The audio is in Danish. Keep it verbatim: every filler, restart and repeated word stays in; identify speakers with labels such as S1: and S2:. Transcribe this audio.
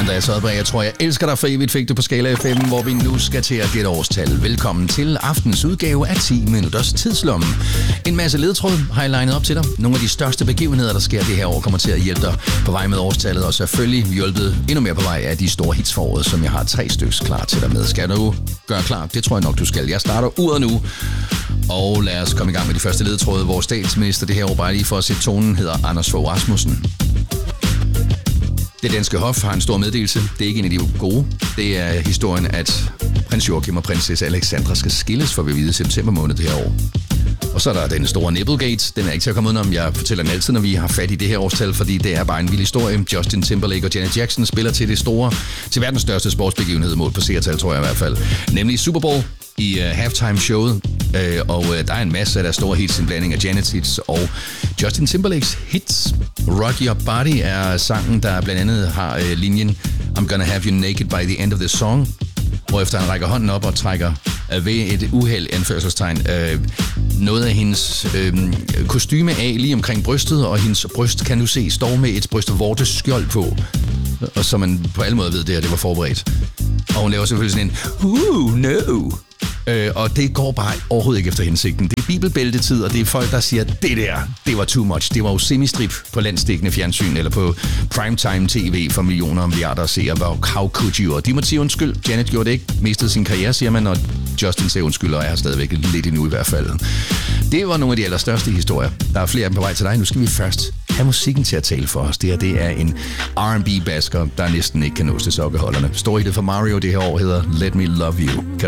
S1: Lasse Oddbræk. Jeg tror, jeg elsker dig for evigt, fik du på Skala F M, hvor vi nu skal til at gætte årstal. Velkommen til aftens udgave af ti minutters tidslomme. En masse ledtråd har jeg legnet op til dig. Nogle af de største begivenheder, der sker det her år, kommer til at hjælpe dig på vej med årstallet, og selvfølgelig hjulpet endnu mere på vej af de store hits for året, som jeg har tre stykker klar til dig med. Skal du gøre klar? Det tror jeg nok, du skal. Jeg starter uret nu, og lad os komme i gang med de første ledtråde. Vores statsminister det her år, bare lige for at sætte tonen, hedder Anders Fogh Rasmussen. Det danske hof har en stor meddelelse. Det er ikke en af de gode. Det er historien, at prins Joachim og prinsesse Alexandra skal skilles for vi vide september måned det her år. Og så er der den store Nipplegate. Den er ikke til at komme udenom. Jeg fortæller den altid, når vi har fat i det her årstal, fordi det er bare en vild historie. Justin Timberlake og Janet Jackson spiller til det store, til verdens største sportsbegivenhed mål på seertal, tror jeg i hvert fald. Nemlig Super Bowl i uh, halftime-showet. Uh, og uh, der er en masse af der store hits, en blanding af Janets hits og Justin Timberlakes hits. Rock Your Body er sangen, der blandt andet har uh, linjen I'm gonna have you naked by the end of the song. Hvorefter han rækker hånden op og trækker uh, ved et uheld, anførselstegn, uh, noget af hendes øh, kostyme af lige omkring brystet, og hendes bryst, kan du se, står med et brystvortes skjold på. Og så man på alle måder ved det, at det var forberedt. Og hun laver selvfølgelig sådan en, uh, no. Øh, og det går bare overhovedet ikke efter hensigten. Det er bibelbæltetid, og det er folk, der siger, det der, det var too much. Det var jo semistrip på landsdækkende fjernsyn, eller på primetime tv for millioner og milliarder at se, og how could you? Og de må sige undskyld. Janet gjorde det ikke. Mistede sin karriere, siger man, og Justin siger undskyld, og er stadigvæk lidt endnu i hvert fald. Det var nogle af de allerstørste historier. Der er flere af dem på vej til dig. Nu skal vi først have musikken til at tale for os. Det her, det er en R and B-basker, der næsten ikke kan nås til sokkeholderne. Storhittet for Mario det her år hedder Let Me Love You. Kan